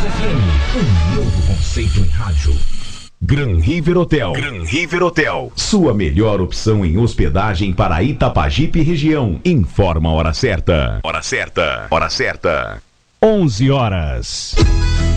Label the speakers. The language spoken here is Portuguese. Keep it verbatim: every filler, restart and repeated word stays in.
Speaker 1: F M, um novo conceito em rádio.
Speaker 2: Gran River Hotel. Gran River Hotel. Sua melhor opção em hospedagem para Itapajipe região. Informa a hora certa. Hora certa. Hora certa.
Speaker 3: onze horas.